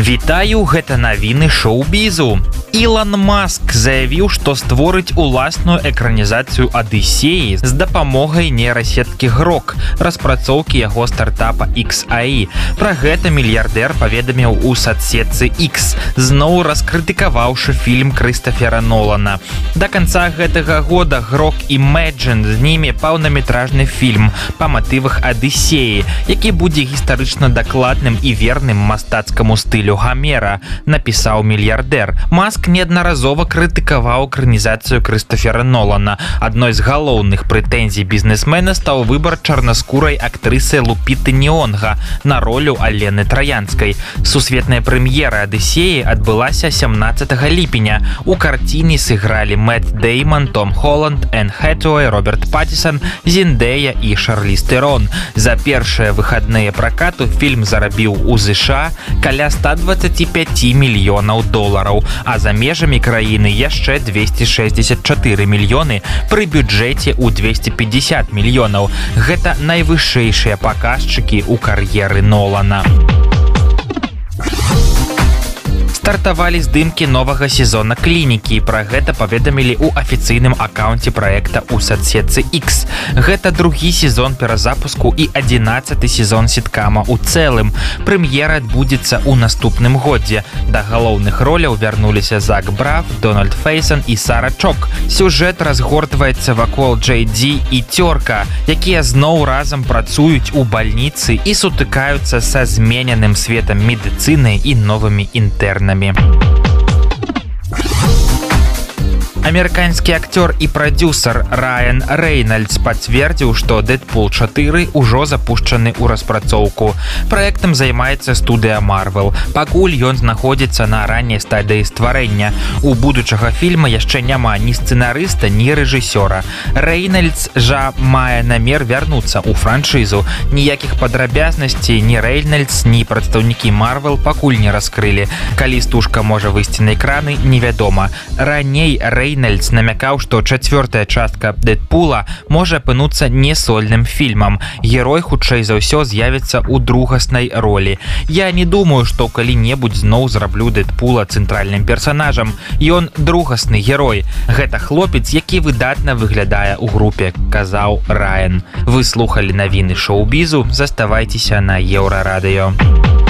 Вітаю, гэта навіны шоу-бізу. Ілон Маск заявіў, што створыць уласную экранізацыю Адысеі з дапамогай нейрасеткі Грок, распрацоўкі яго стартапа XAI. Пра гэта мільярдэр паведаміў у соцсетцы X, зноў раскрытыкаваўшы фільм Крыстофера Нолана. Да канца гэтага года Грок Imagine зніме паўнаметражны фільм па матывах Адысеі, які будзе гістарычна дакладным і верным мастацкаму стылю Гамера, напісаў мільярдэр. Маск неаднаразова крытыкаваў экранізацыю Крыстофера Нолана. Адной з галоўных прэтэнзій бізнесмена стаў выбар чарнаскурай актрысы Лупіты Ньонга на ролю Алены Траянскай. Сусветная прэм'ера Адысеі адбылася 17 ліпеня. У карціне сыгралі Мэтт Дэйман, Том Холланд, Энн Хэтэуэй, Роберт Паттисон, Зендэя і Шарліз Тэрон. За першыя выхадныя пракату фільм зарабіў у США каля 125 мільёнаў долараў, а за межамі краіны яшчэ 264 мільёны пры бюджэце ў 250 мільёнаў. Гэта найвышэйшыя паказчыкі ў кар'еры Нолана. Стартавалі здымкі новага сезона «Клінікі». Пра гэта паведамілі ў афіцыйным акаунце праекта ў соцсетцы X. Гэта другі сезон перазапуску і 11-й сезон сіткама ў цэлым. Прэм'ера адбудзецца ў наступным годзе. Да галоўных роляў вярнуліся Зак Браф, Дональд Фейсон і Сара Чок. Сюжэт разгортваецца вакол Джей Ді і Цёрка, якія зноў разам працуюць у бальніцы і сутыкаюцца са змененым светам медыцыны і новымі інтэрнамі. Амерыканскі акцёр і прадзюсар Райан Рэйнальдс пацвердзіў, што «Дэдпул 4» ужо запушчаны ў распрацоўку. Праектам займаецца студыя Marvel. Пакуль ён знаходзіцца на ранняй стадыі стварэння. У будучага фільма яшчэ няма ні сцэнарыста, ні рэжысёра. Рэйнальдс жа мае намер вярнуцца ў франшызу. Ніякіх падрабязнасцей ні Рэйнальдс, ні прадстаўнікі Marvel пакуль не раскрылі. Калі стужка можа выйсці на экраны, невядома. Раней Рэйнальдс намякаў, што чацвёртая частка «Дэдпула» можа апынуцца не сольным фільмам. Герой, хутчэй за ўсё, з'явіцца ў другаснай ролі. Я не думаю, што калі-небудзь зноў зраблю Дэдпула цэнтральным персанажам. Ён другасны герой. Гэта хлопец, які выдатна выглядае ў групе, казаў Райан. Вы слухалі навіны шоу-бізу. Заставайцеся на Еўрарадыё.